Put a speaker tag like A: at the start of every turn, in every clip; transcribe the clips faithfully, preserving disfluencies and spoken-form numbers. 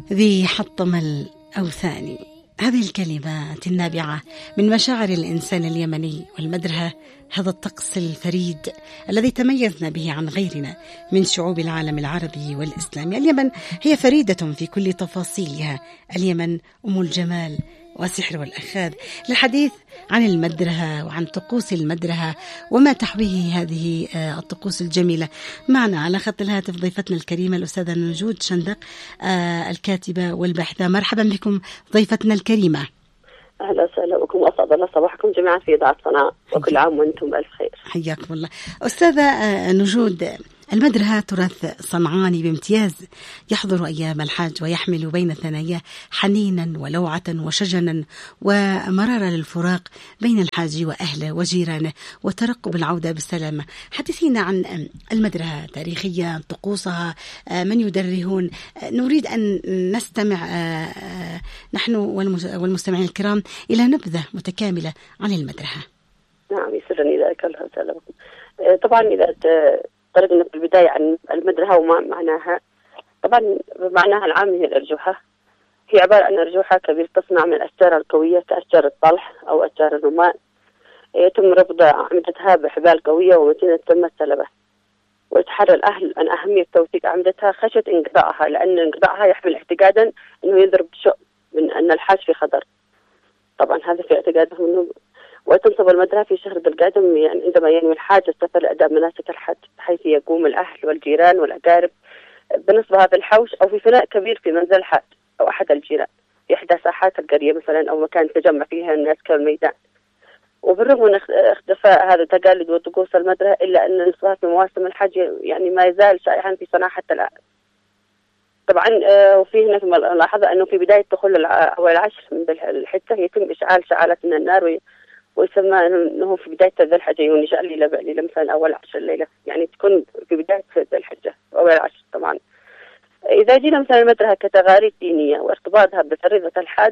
A: ذي حطم الأوثان. هذه الكلمات النابعة من مشاعر الإنسان اليمني والمدرهة، هذا الطقس الفريد الذي تميزنا به عن غيرنا من شعوب العالم العربي والإسلامي. اليمن هي فريدة في كل تفاصيلها، اليمن أم الجمال والسحر والأخاذ. للحديث عن المدرهة وعن طقوس المدرهة وما تحويه هذه الطقوس الجميلة، معنا على خط الهاتف ضيفتنا الكريمة الأستاذة نجود شندق، الكاتبة والباحثة. مرحبا بكم ضيفتنا الكريمة.
B: أهلا وسهلا بكم وأسعد الله صباحكم جميعا في إذاعة صنعاء، وكل عام وأنتم بألف خير.
A: حياكم الله. أستاذة نجود، المدرهة تراث صنعاني بامتياز، يحضر أيام الحج ويحمل بين ثناياه حنينا ولوعة وشجنا ومرارة للفراق بين الحاج وأهله وجيرانه وترقب العودة بالسلامة. حدثينا عن المدرهة تاريخيا، طقوسها، من يدرهون. نريد أن نستمع نحن والمستمعين الكرام إلى نبذة متكاملة عن المدرهة.
B: نعم، يسرني ذلك. الله وسهلا بكم. طبعا إذا طرقنا في البداية عن المدرهة وما معناها، طبعا معناها العام هي الأرجوحة. هي عبارة عن أرجوحة كبيرة تصنع من الأشجار القوية كأشجار الطلح أو أشجار الرمان، يتم ربط أعمدتها بحبال قوية ومتينة تسمى السلبة، ويتحرى الأهل عن أهمية توثيق أعمدتها خشية انقضائها، لأن انقضائها يحمل اعتقادا أنه يضرب شؤم من أن الحاج في خطر. طبعا هذا في اعتقادهم أنه. وتنصب المدرهة في شهر ذي القعدة، يعني عندما ينوي الحاج السفر لأداء مناسك الحج، حيث يقوم الأهل والجيران والأقارب بنصب هذا الحوش أو في فناء كبير في منزل الحاج أو أحد الجيران في إحدى ساحات القرية مثلا، أو مكان تجمع فيها الناس كالميدان. وبالرغم من اختفاء هذا التقاليد وطقوس المدرهة، إلا أن نصبها في مواسم الحج يعني ما يزال شائعا في صنعاء حتى الآن. طبعا وفي هنا ملاحظة أنه في بداية دخول أول العشر من الحجة يتم إشعال شعالة من النار، ويسمى أنه في بداية ذي الحجة يوني شاء ليلة ليلة مثلا أول عشر الليلة، يعني تكون في بداية ذي الحجة أول عشر. طبعا إذا جينا مثلا المدرهة كتقاليد دينية وارتباطها بفريضة الحاج،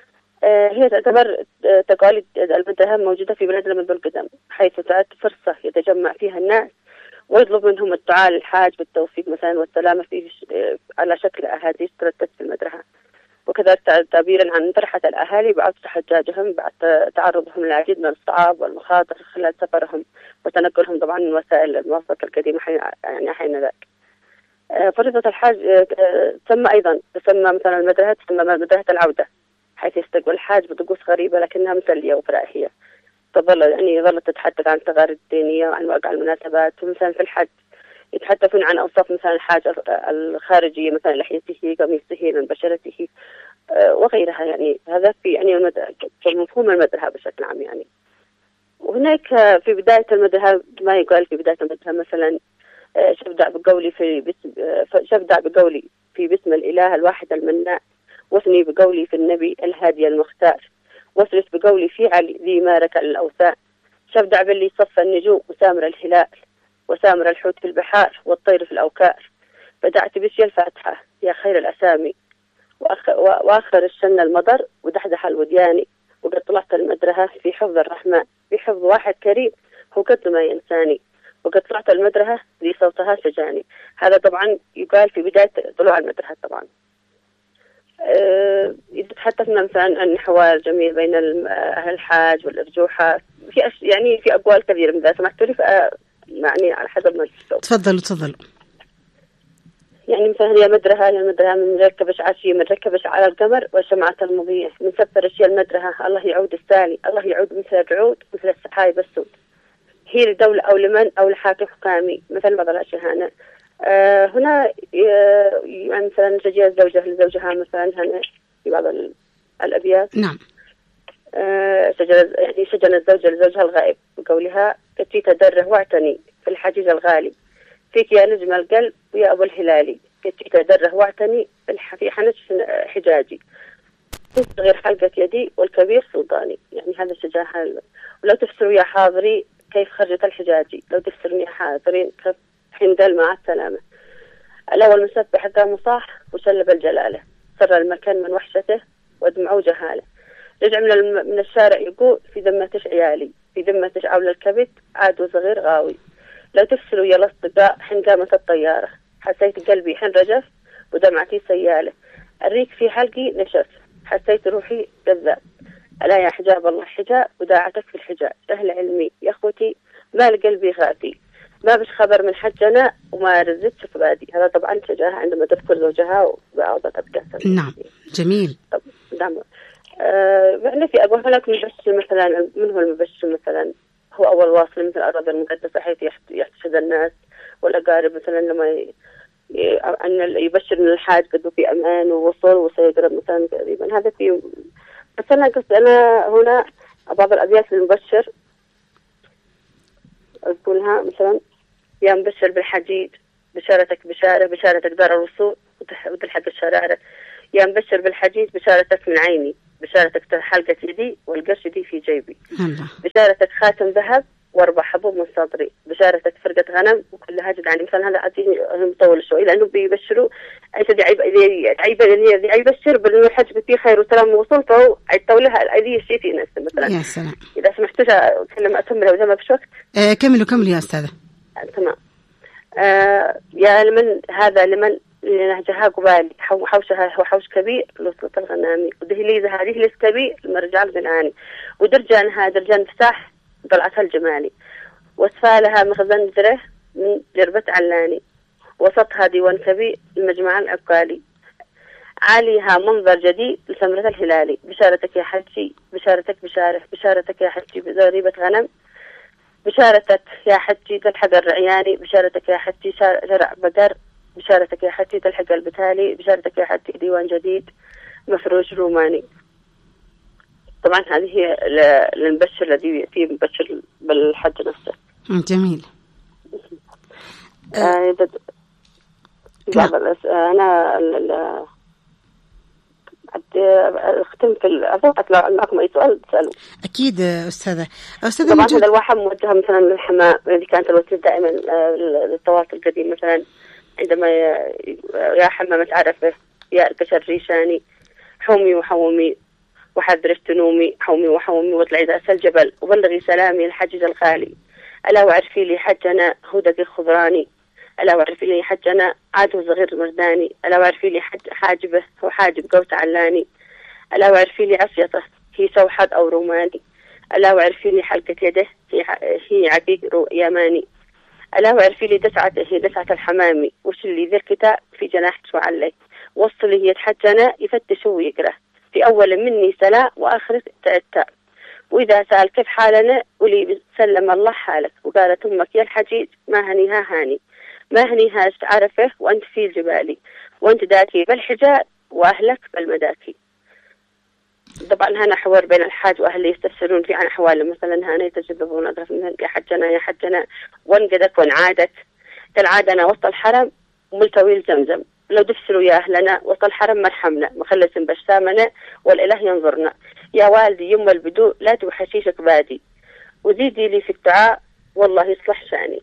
B: هي تعتبر تقاليد المدرهة موجودة في بلادنا منذ القدم، حيث تعد فرصة يتجمع فيها الناس ويطلب منهم الدعاء للحاج بالتوفيق مثلا والسلامة فيه على شكل أحاديث تردد في المدرهة، وكذلك تعبيرا عن فرحة الأهالي بعد حجاجهم بعد تعرضهم للعديد من الصعاب والمخاطر خلال سفرهم وتنقلهم طبعا من وسائل المواصلات القديمة يعني حين ذاك. فريضة الحاج تسمى أيضا تسمى مثلا المدرهة تسمى مدرهة العودة، حيث يستقبل الحاج بطقوس غريبة لكنها مسلية وفرائحية، تظل يعني ظلت تتحدث عن التقاليد الدينية وعن واقع المناسبات. مثلا في الحج يتحدثون عن أوصاف مثلا الحاج الخارجية، مثلا لحيته، قميصه، من بشرته وغيرها. يعني هذا في يعني في مفهوم المدرهة بشكل عام يعني. وهناك في بداية المدرهة ما يقال في بداية المدرهة مثلا شبدع بقولي في بسم شبدع بقولي في بسم الإله الواحد المناع، واثني بقولي في النبي الهادي المختار، واسرس بقولي في علي ذي ما ركع الأوثان، شبدع باللي صف النجوم وسامر الهلال وسامر الحوت في البحار والطير في الأوكار، بدأت بسي الفاتحة يا خير الأسامي، وآخر الشن المضر ودحدح الودياني، وقد طلعت المدرهة في حفظ الرحمن في حفظ واحد كريم هو قد ما ينساني، وقد طلعت المدرهة ذي صوتها سجاني. هذا طبعا يقال في بداية طلوع المدرهة. طبعا أه إذا تحدثنا مثلا عن حوار جميل بين أهل الحاج والأرجوحة، في أش... يعني في أقوال كثيرة، إذا سمحتوا لي يعني على حسب ما تشوفوا.
A: تفضلوا تفضلوا.
B: يعني مثلا هي مدرهة هي المدرهة من ركبش عشية من ركبش على القمر والشمعة المضية، من سفر أشياء المدرهة الله يعود السالي، الله يعود مثل الرعود مثل السحايب السود، هي لدولة أو لمن أو لحاكم حكامي مثل بعض الأشياء هنا. آه هنا يعني مثلا شجية الزوجة لزوجها مثلا هنا في بعض الأبيات.
A: نعم.
B: آه شجن يعني شجن الزوجة لزوجها الغائب بقولها كتي تدره واعتني في الحجيج الغالي، فيك يا نجم القلب ويا أبو الهلالي كتي تدره واعتني في حنش حجاجي، غير حلقة يدي والكبير سلطاني. يعني هذا الشجاعة. ولو تفسروا يا حاضري كيف خرجت الحجاجي، لو تفسروا يا حاضرين كيف حين قال مع السلامة، الأول مسبح قام صاح وسلب الجلالة، سر المكان من وحشته ودمعه جهالة، رجع من, الم... من الشارع يقول في ذمتش عيالي، في ذمتش عول الكبت عاد وصغير غاوي. لو تفسروا يا الأصدقاء حين قامت الطيارة، حسيت قلبي حين رجف ودمعتي سيالة، الريك في حلقي نشف، حسيت روحي كذاب. ألا يا حجاب الله حجاب وداعتك في الحجاب، أهل علمي يا أخوتي مال قلبي غادي، ما بش خبر من حجنا وما رزتش فبادي. هذا طبعا شجاها عندما تذكر زوجها وبعضها تبكى.
A: نعم جميل.
B: طب نعم. آه يعني في أبو هناك مبشر مثلا، من هو المبشر مثلا؟ هو أول واصل مثل الأرض المقدسة حيث يحتشد الناس والأقارب مثلا لما ي... أن يبشر من الحاج قد في أمان ووصول وسيقرب مثلا تقريبا. هذا في بس أنا قصد أنا هنا بعض الأبيات للمبشر أقولها مثلا: يا مبشر بالحجيج بشارتك بشارة، بشارتك دار الوصول وتلحق الشرارة. يا مبشر بالحجيج بشارتك من عيني، بشارتك حلقة يدي والقرش دي في جيبي.
A: الله.
B: بشارتك خاتم ذهب واربع حبوب من صدري، بشارتك فرقة غنم وكلها جد. يعني مثلا هذا عادي مطول شوي لأنه بيبشروا أي شيء عيب عيب اللي يبشر بأنه الحج فيه خير وسلام ووصول، فهو يطولها أي شيء في ناس مثلا.
A: يا سلام.
B: إذا سمحتوا أتكلم أكمل وإذا ما فيش وقت.
A: آه كملوا كملوا يا أستاذة.
B: آه تمام. آه يا لمن هذا لمن نهجها قبالي حوشها هو حوش كبير لوصلة الغنامي، ودهليزة هذه ليس كبير المرجال غناني، ودرجانها درجان فساح طلعتها الجمالي، واسفالها مخزن زره من جربة علاني، وسطها ديوان كبير المجمع العقالي، عاليها منظر جديد لثمرة الهلالي. بشارتك يا حجي بشارتك بشارة، بشارتك يا حجي بزريبة غنم، بشارتك يا حجي تلحق الرعياني، بشارتك يا حجي شرع بقر، بشارتك يا حجي تلحق البتالي، بشارتك يا حجي ديوان جديد مفروش روماني. طبعا هذه هي للمبشر الذي فيه مبشر بالحج نفسه.
A: جميل.
B: آه بعض الأس... أنا ال... اختم في الأفضل معكم أي سؤال تسألوا.
A: أكيد أستاذة. أستاذة
B: طبعا
A: موجود...
B: هذا الواحد موجه مثلا للحماة الذي كانت الوسيلة دائما للتواصل القديم، مثلا عندما يا حمامة عرفة يا أركش الريشاني حومي وحومي وحذرت نومي، حومي وحومي واطلعي ذات الجبل وبلغي سلامي الحجج الغالي. ألا وعرفي لي حجنا هدك الخضراني، ألا وعرفي لي حجنا عاده صغير مرداني، ألا وعرفي لي حج حاجبه هو حاجب قوت علاني، ألا وعرفي لي عصيته هي سوحد أو روماني، ألا وعرفي لي حلقة يده هي هي عقيق يماني، ألا وعرفي لي دسعته هي دسعة الحمامي، وش اللي ذا الكتاب في جناح شوعلك، وصلي هي حجنا يفتش ويقرأ في أول مني سلاء وآخر تأتى، وإذا سأل كيف حالنا ولي سلم الله حالك، وقالت أمك يا الحجيج ما هنيها هاني، ما هنيها عرفه وأنت في الجبالي، وأنت داكي بالحجاج وأهلك بالمداكي. طبعا هنا حوار بين الحاج وأهل يستفسرون في عن أحواله، مثلا هنا يتجذبون أطراف منهم يا حجنا يا حجنا وانقدك وانعادك تلعادنا وسط الحرم وملتوي زمزم، لو دفسروا يا أهلنا وسط الحرم مرحمنا مخلص بشامنا والإله ينظرنا، يا والدي يم البدو لا توحشيشك بادي وزيدي لي في الدعاء والله يصلح شاني.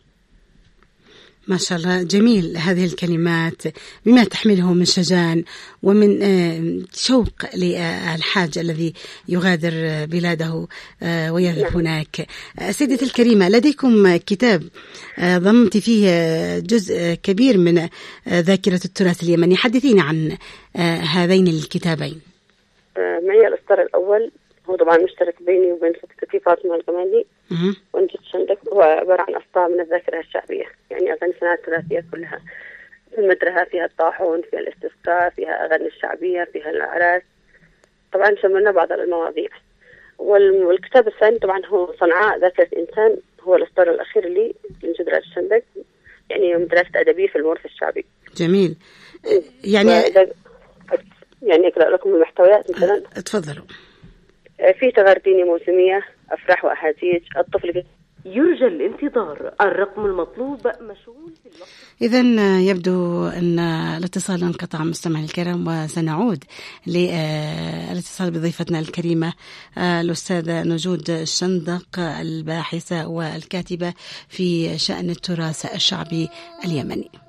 A: ما شاء الله جميل هذه الكلمات بما تحمله من شجان ومن شوق للحاج الذي يغادر بلاده ويذهب هناك. سيدتي الكريمة لديكم كتاب ضمنت فيه جزء كبير من ذاكرة التراث اليمني، حدثينا عن هذين الكتابين.
B: معي الأسطر الأول هو طبعا مشترك بيني وبين صديقتي فاطمة القمالي ونجد شندك، هو عبارة عن أسطار من الذاكرة الشعبية، يعني أغاني السنوات الثلاثية كلها في المدرسة، فيها الطاحون، فيها الاستسقاء، فيها أغاني الشعبية، فيها الأعراس، طبعا شملنا بعض المواضيع. والكتاب الثاني طبعا هو صنعاء ذاكرة إنسان، هو الأسطر الأخير لي من جدران الشندك، يعني مدرسة أدبية في المورث الشعبي.
A: جميل. يعني
B: يعني أقرأ لكم المحتويات مثلا.
A: تفضلوا.
B: في تغير ديني موسمية، أفراح وأحاسيس، الطفل
C: يرجى الانتظار، الرقم المطلوب مشغول في الوقت.
A: إذن يبدو أن الاتصال انقطع مستمعي الكرام، وسنعود للاتصال بضيفتنا الكريمة الأستاذة نجود الشندق الباحثة والكاتبة في شأن التراث الشعبي اليمني.